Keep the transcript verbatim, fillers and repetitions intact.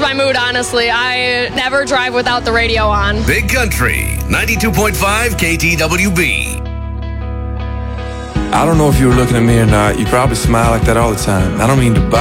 my mood, honestly. I never drive without the radio on. Big Country, ninety-two point five K T W B. I don't know if you were looking at me or not. You probably smile like that all the time. I don't mean to bother